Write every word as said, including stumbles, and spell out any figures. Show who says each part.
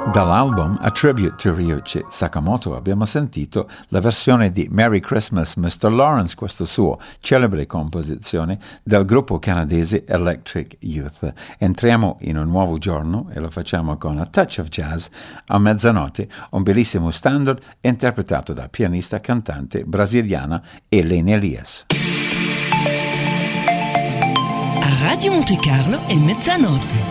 Speaker 1: Dall'album A Tribute to Ryuichi Sakamoto abbiamo sentito la versione di Merry Christmas mister Lawrence, questo suo celebre composizione del gruppo canadese Electric Youth. Entriamo in un nuovo giorno e lo facciamo con A Touch of Jazz a mezzanotte, un bellissimo standard interpretato da pianista cantante brasiliana Helene Elias.
Speaker 2: A Radio Monte Carlo è mezzanotte.